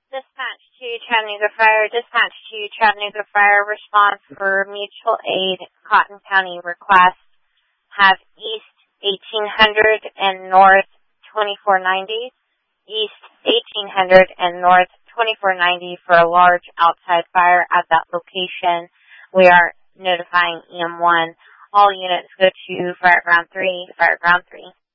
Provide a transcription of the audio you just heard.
Dispatch to Chattanooga Fire, response for mutual aid, Cotton County request, have East 1800 and North 2490, East 1800 and North 2490 for a large outside fire at that location. We are notifying EM1. All units go to Fireground 3, Fireground 3.